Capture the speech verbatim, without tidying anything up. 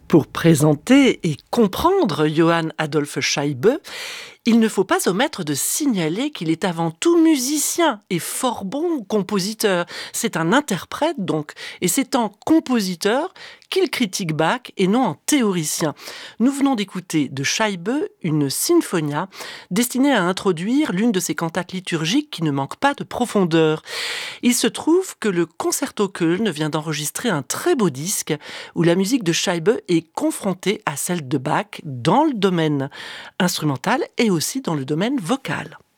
Pour présenter et comprendre Johann Adolphe Scheibe, il ne faut pas omettre de signaler qu'il est avant tout musicien et fort bon compositeur. C'est un interprète donc, et c'est en compositeur qu'il critique Bach et non en théoricien. Nous venons d'écouter de Scheibe une sinfonia destinée à introduire l'une de ses cantates liturgiques qui ne manque pas de profondeur. Il se trouve que le Concerto Köln vient d'enregistrer un très beau disque où la musique de Scheibe est confrontée à celle de Bach dans le domaine instrumental et aussi dans le domaine vocal.